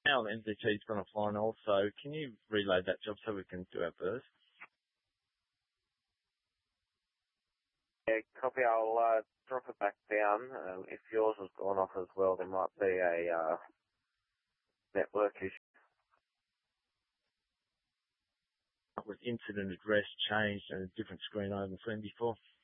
Now NZT's gone offline also. Can you reload that job so we can do our first? Yeah, copy. I'll drop it back down. If yours has gone off as well, there might be a network issue. With incident address changed and a different screen I haven't seen before.